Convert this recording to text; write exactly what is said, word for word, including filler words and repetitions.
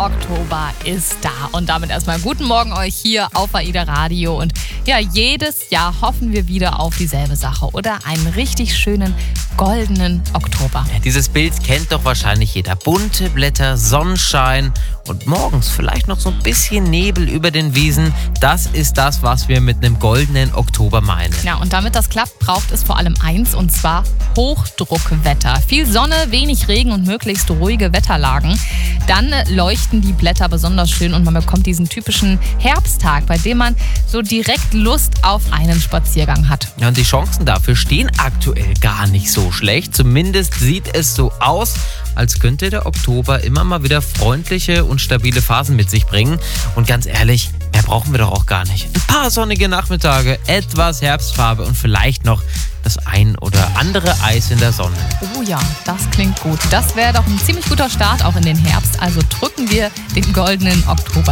Oktober ist da. Und damit erstmal guten Morgen euch hier auf AIDA Radio. Und ja, jedes Jahr hoffen wir wieder auf dieselbe Sache, oder? Einen richtig schönen goldenen Oktober. Ja, dieses Bild kennt doch wahrscheinlich jeder. Bunte Blätter, Sonnenschein und morgens vielleicht noch so ein bisschen Nebel über den Wiesen. Das ist das, was wir mit einem goldenen Oktober meinen. Ja, und damit das klappt, braucht es vor allem eins, und zwar Hochdruckwetter. Viel Sonne, wenig Regen und möglichst ruhige Wetterlagen. Dann leuchten die Blätter besonders schön und man bekommt diesen typischen Herbsttag, bei dem man so direkt Lust auf einen Spaziergang hat. Ja, und die Chancen dafür stehen aktuell gar nicht so schlecht. Zumindest sieht es so aus, als könnte der Oktober immer mal wieder freundliche und stabile Phasen mit sich bringen. Und ganz ehrlich, mehr brauchen wir doch auch gar nicht. Ein paar sonnige Nachmittage, etwas Herbstfarbe und vielleicht noch das ein oder andere Eis in der Sonne. Oh ja, das klingt gut. Das wäre doch ein ziemlich guter Start auch in den Herbst. Also drücken wir den goldenen Oktober